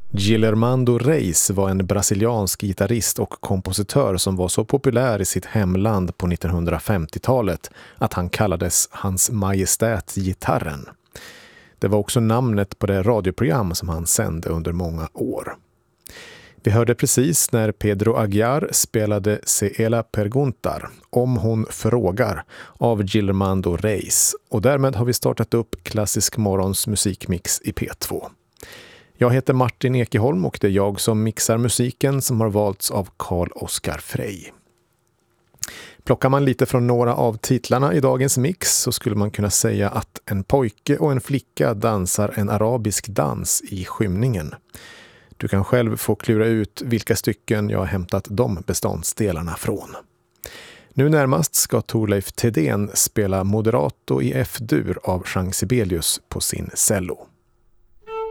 Guillermando Reis var en brasiliansk gitarrist och kompositör som var så populär i sitt hemland på 1950-talet att han kallades Hans Majestät Gitarren. Det var också namnet på det radioprogram som han sände under många år. Vi hörde precis när Pedro Aguiar spelade Se ela perguntar, om hon frågar, av Guillermando Reis. Och därmed har vi startat upp Klassisk Morgons musikmix i P2. Jag heter Martin Ekeholm och det är jag som mixar musiken som har valts av Carl Oskar Frey. Plockar man lite från några av titlarna i dagens mix så skulle man kunna säga att en pojke och en flicka dansar en arabisk dans i skymningen. Du kan själv få klura ut vilka stycken jag har hämtat de beståndsdelarna från. Nu närmast ska Thorleif Thedéen spela Moderato i F-dur av Jean Sibelius på sin cello.